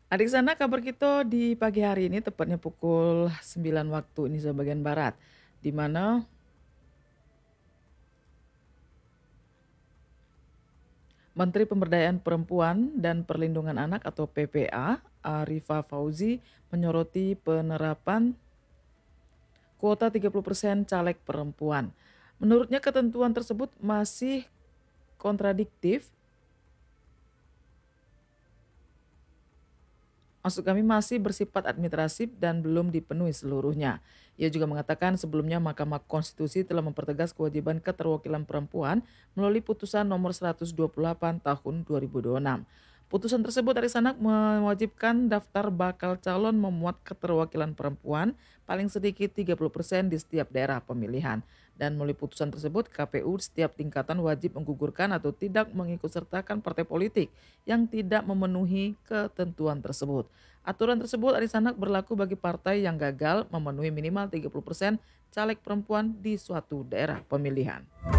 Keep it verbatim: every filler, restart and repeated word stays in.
Adik sana kabar kita di pagi hari ini tepatnya pukul sembilan waktu Indonesia bagian barat, di mana Menteri Pemberdayaan Perempuan dan Perlindungan Anak atau P P A, Arifah Fauzi menyoroti penerapan kuota tiga puluh persen caleg perempuan. Menurutnya ketentuan tersebut masih kontradiktif. Maksud kami masih bersifat administratif dan belum dipenuhi seluruhnya. Ia juga mengatakan sebelumnya Mahkamah Konstitusi telah mempertegas kewajiban keterwakilan perempuan melalui putusan nomor seratus dua puluh delapan tahun dua ribu dua puluh enam. Putusan tersebut dari Sanak mewajibkan daftar bakal calon memuat keterwakilan perempuan paling sedikit tiga puluh persen di setiap daerah pemilihan. Dan melalui putusan tersebut, K P U setiap tingkatan wajib menggugurkan atau tidak mengikutsertakan partai politik yang tidak memenuhi ketentuan tersebut. Aturan tersebut Arisanak berlaku bagi partai yang gagal memenuhi minimal tiga puluh persen caleg perempuan di suatu daerah pemilihan.